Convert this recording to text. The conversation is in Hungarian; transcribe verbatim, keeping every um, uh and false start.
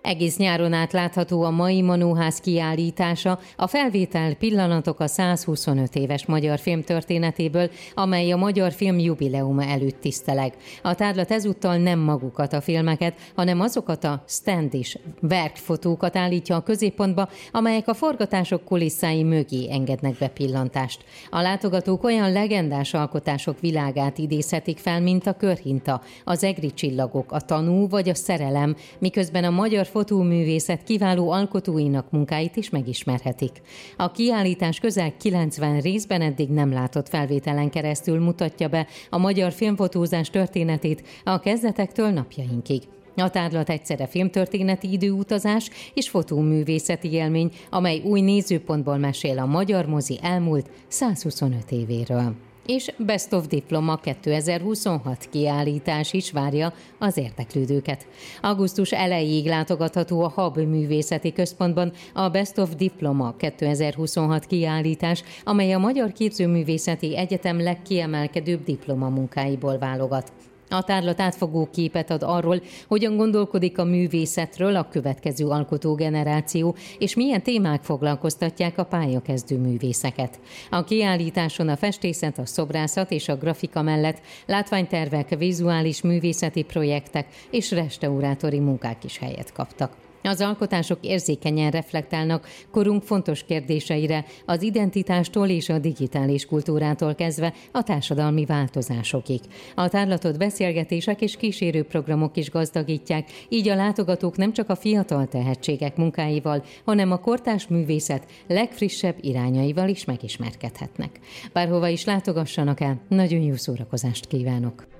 Egész nyáron át látható a mai Manóház kiállítása, a felvétel pillanatok a százhuszonöt éves magyar film történetéből, amely a magyar film jubileuma előtt tiszteleg. A tárlat ezúttal nem magukat a filmeket, hanem azokat a stand és verkfotókat állítja a középpontba, amelyek a forgatások kulisszái mögé engednek be pillantást. A látogatók olyan legendás alkotások világát idézhetik fel, mint a Körhinta, az Egri csillagok, a Tanú vagy a Szerelem, miközben a magyar fotóművészet kiváló alkotóinak munkáit is megismerhetik. A kiállítás közel kilencven részben eddig nem látott felvételen keresztül mutatja be a magyar filmfotózás történetét a kezdetektől napjainkig. A tárlat egyszerre filmtörténeti időutazás és fotóművészeti élmény, amely új nézőpontból mesél a magyar mozi elmúlt százhuszonöt évéről. És Best of Diploma kétezer-huszonhat kiállítás is várja az érdeklődőket. Augusztus elejéig látogatható a Hab Művészeti Központban a Best of Diploma kétezer-huszonhat kiállítás, amely a Magyar Képzőművészeti Egyetem legkiemelkedőbb diplomamunkáiból válogat. A tárlat átfogó képet ad arról, hogyan gondolkodik a művészetről a következő alkotógeneráció, és milyen témák foglalkoztatják a pályakezdő művészeket. A kiállításon a festészet, a szobrászat és a grafika mellett látványtervek, vizuális művészeti projektek és restaurátori munkák is helyet kaptak. Az alkotások érzékenyen reflektálnak korunk fontos kérdéseire, az identitástól és a digitális kultúrától kezdve a társadalmi változásokig. A tárlatot beszélgetések és kísérőprogramok is gazdagítják, így a látogatók nem csak a fiatal tehetségek munkáival, hanem a kortárs művészet legfrissebb irányaival is megismerkedhetnek. Bárhova is látogassanak el, nagyon jó szórakozást kívánok!